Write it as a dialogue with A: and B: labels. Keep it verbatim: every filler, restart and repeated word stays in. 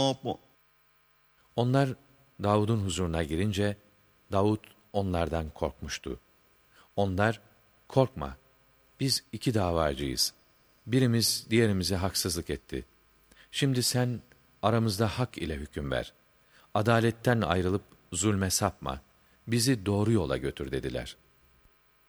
A: الصراط.
B: Onlar Davud'un huzuruna girince Davud onlardan korkmuştu. Onlar, korkma, biz iki davacıyız. Birimiz diğerimize haksızlık etti. Şimdi sen aramızda hak ile hüküm ver. Adaletten ayrılıp zulme sapma. Bizi doğru yola götür dediler.''